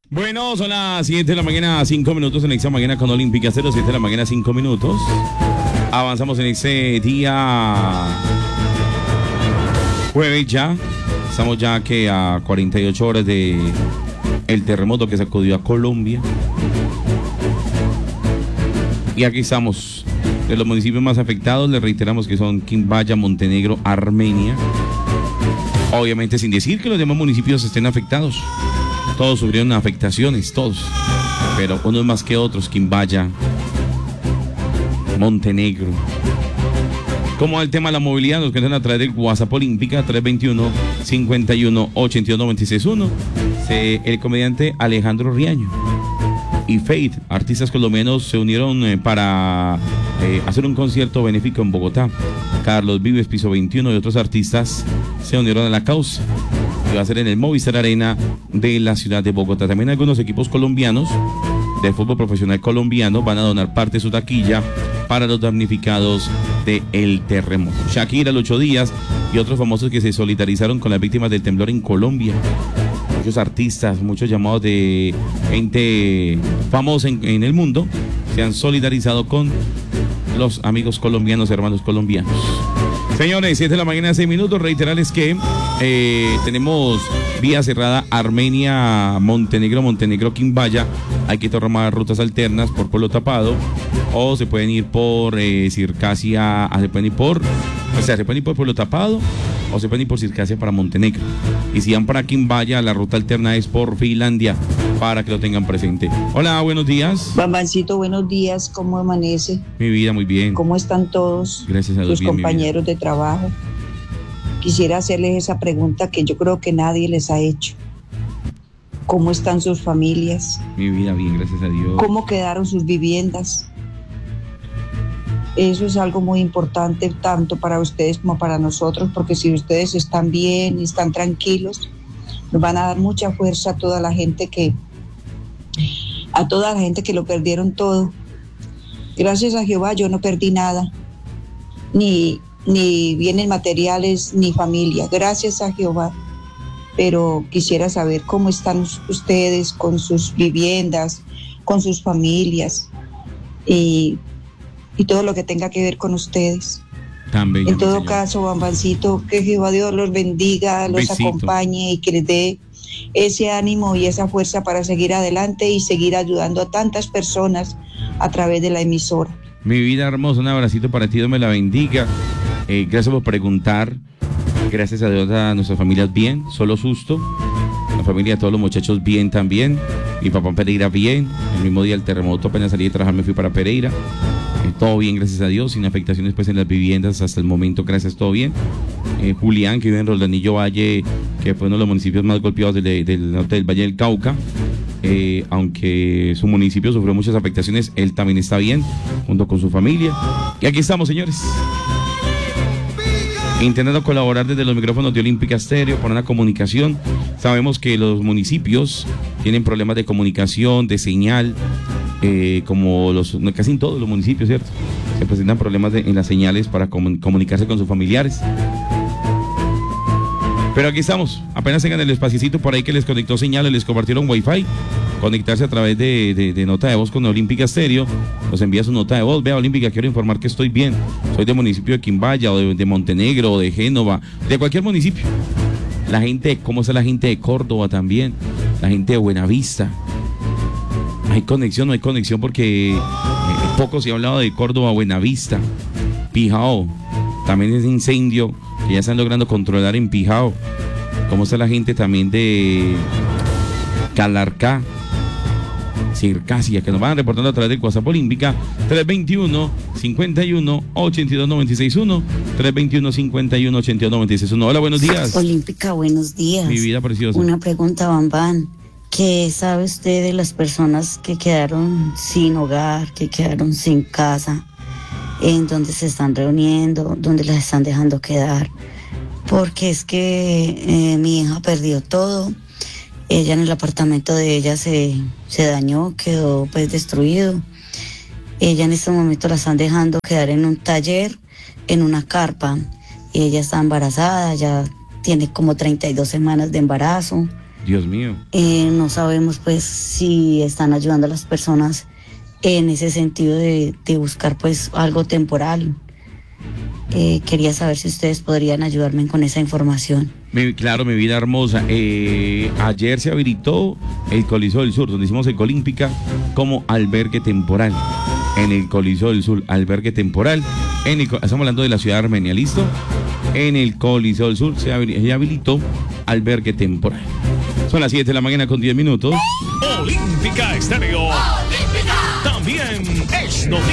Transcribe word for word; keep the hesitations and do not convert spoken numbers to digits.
Bueno, son las siete de la mañana, cinco minutos en esta mañana con Olímpica cero, siete de la mañana, cinco minutos. Avanzamos en este día jueves ya. Estamos ya que a cuarenta y ocho horas de el terremoto que sacudió a Colombia. Y aquí estamos. De los municipios más afectados, les reiteramos que son Quimbaya, Montenegro, Armenia. Obviamente sin decir que los demás municipios estén afectados. Todos sufrieron afectaciones, todos. Pero unos más que otros, Quimbaya, Montenegro. ¿Cómo va el tema de la movilidad? Nos cuentan a través del WhatsApp Olímpica tres veintiuno, cincuenta y uno, ochenta y dos, noventa y seis uno. El comediante Alejandro Riaño y Faith, artistas colombianos, se unieron eh, para eh, hacer un concierto benéfico en Bogotá. Carlos Vives, Piso veintiuno y otros artistas se unieron a la causa. Y va a ser en el Movistar Arena de la ciudad de Bogotá. También algunos equipos colombianos de fútbol profesional colombiano van a donar parte de su taquilla para los damnificados del terremoto. Shakira, Lucho Díaz y otros famosos que se solidarizaron con las víctimas del temblor en Colombia. Muchos artistas, muchos llamados de gente famosa en, en el mundo se han solidarizado con los amigos colombianos, hermanos colombianos. Señores, siete de la mañana, seis minutos. Reiterarles que eh, tenemos vía cerrada Armenia, Montenegro, Montenegro, Quimbaya. Hay que tomar rutas alternas por Pueblo Tapado o se pueden ir por eh, Circasia, se pueden ir por, o sea, se pueden ir por Pueblo Tapado o se pueden ir por Circasia para Montenegro. Y si van para Quimbaya, la ruta alterna es por Finlandia, para que lo tengan presente. Hola, buenos días. Bambancito, buenos días. ¿Cómo amanece? Mi vida, muy bien. ¿Cómo están todos? Gracias a Dios. Sus compañeros de trabajo. Quisiera hacerles esa pregunta que yo creo que nadie les ha hecho. ¿Cómo están sus familias? Mi vida, bien, gracias a Dios. ¿Cómo quedaron sus viviendas? Eso es algo muy importante tanto para ustedes como para nosotros, porque si ustedes están bien y están tranquilos, nos van a dar mucha fuerza a toda la gente que a toda la gente que lo perdieron todo. Gracias a Jehová yo no perdí nada, ni, ni bienes materiales, ni familia, gracias a Jehová. Pero quisiera saber cómo están ustedes con sus viviendas, con sus familias y, y todo lo que tenga que ver con ustedes. También, en todo señor. caso, Bambancito, que Jehová Dios los bendiga, los Besito. acompañe y que les dé ese ánimo y esa fuerza para seguir adelante y seguir ayudando a tantas personas a través de la emisora. Mi vida hermosa, un abracito para ti, Dios me la bendiga. Eh, gracias por preguntar. Gracias a Dios a nuestras familias bien, solo susto. La familia de todos los muchachos bien también. Mi papá en Pereira bien. El mismo día del terremoto apenas salí de trabajar me fui para Pereira. Eh, todo bien, gracias a Dios, sin afectaciones pues en las viviendas hasta el momento, gracias, todo bien. Eh, Julián, que vive en Roldanillo Valle, que fue uno de los municipios más golpeados del, del norte del Valle del Cauca. Eh, aunque su municipio sufrió muchas afectaciones, él también está bien, junto con su familia. Y aquí estamos, señores, intentando colaborar desde los micrófonos de Olímpica Estéreo para una comunicación. Sabemos que los municipios tienen problemas de comunicación, de señal, eh, como los, casi en todos los municipios, ¿cierto? Se presentan problemas de, en las señales para comun, comunicarse con sus familiares. Pero aquí estamos, apenas tengan el espaciecito por ahí que les conectó señales, les compartieron wifi, conectarse a través de, de, de nota de voz con Olímpica Estéreo, nos envía su nota de voz. Vea, Olímpica, quiero informar que estoy bien, soy del municipio de Quimbaya o de, de Montenegro o de Génova, de cualquier municipio. La gente, ¿cómo está la gente de Córdoba también? La gente de Buenavista. ¿Hay conexión? No hay conexión porque eh, poco se ha hablado de Córdoba, Buenavista, Pijao, también ese incendio que ya están logrando controlar en Pijao. ¿Cómo está la gente también de Calarcá, Circasia, que nos van reportando a través del WhatsApp Olímpica tres veintiuno, cincuenta y uno, ochenta y dos, noventa y seis uno, tres veintiuno, cincuenta y uno, ochenta y dos, noventa y seis uno. Hola, buenos días. Olímpica, buenos días. Mi vida preciosa. Una pregunta, Bambán. ¿Qué sabe usted de las personas que quedaron sin hogar, que quedaron sin casa, en donde se están reuniendo, donde las están dejando quedar? Porque es que eh, mi hija perdió todo. Ella en el apartamento de ella se, se dañó, quedó pues destruido. Ella en este momento la están dejando quedar en un taller, en una carpa. Y ella está embarazada, ya tiene como treinta y dos semanas de embarazo. Dios mío. Eh, no sabemos pues si están ayudando a las personas en ese sentido de, de buscar pues algo temporal. Eh, quería saber si ustedes podrían ayudarme con esa información. Mi, claro, mi vida hermosa. Eh, ayer se habilitó el Coliseo del Sur, donde hicimos Ecolímpica, como albergue temporal. En el Coliseo del Sur, albergue temporal. En el, estamos hablando de la ciudad de Armenia, ¿listo? En el Coliseo del Sur se habilitó albergue temporal. Son las siete de la mañana con diez minutos. Olímpica Estéreo. Olímpica. También es noticia.